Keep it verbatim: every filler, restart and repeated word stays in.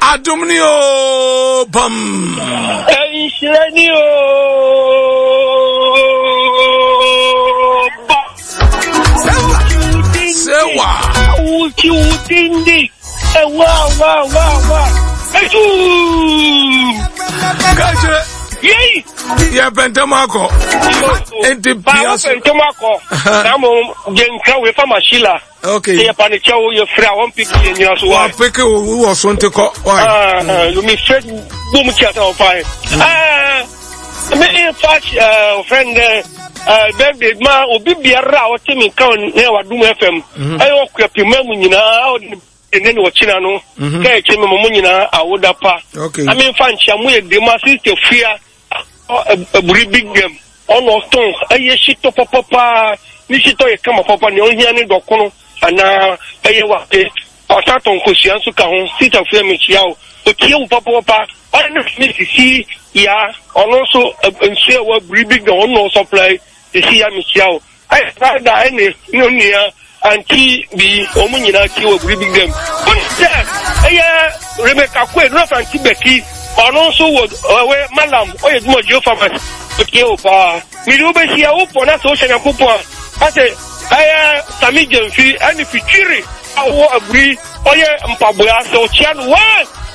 Adumnio bam. Enshrenio. Sewa. Uchi utindi. Wow wow wow wow. Eju. Kaje. Yey. Ya pentamako. Enti bias. Pentamako. Namo genka we famashila. Okay. Ya panicha wo ye fra won pick ye nyina so wa. Wa pick wo wo so nteko. Ah, you me friend boom chata o fine. Ah, me in fact uh friend uh David ma obi biara o timi kan ne wa dum F M. Ayo kwapi mamu nyina o ene no china no. Ka e cheme mamu nyina awoda pa. Okay. I mean fan chia mu ye dema sister fear a big game. Ono ton aye shito papa ni shito ye kama papa ni onhia ni dokono ana aye wa e otaton kosian so ka ho sita fear me chia o otie u papa papa ana mi sisi ya ono so nsu e wa big game ono supply e si ya me chia o ai da ene no nia anti bi omunyina ki wa big game but aye Rebecca Kwe no anti beki ono so wo we malam oye dmo jo farmers otie o pa mi do be sia o po na so shanya popo ate aya sami jemfi ani fitiri awo agri oye mpaboya so chian wa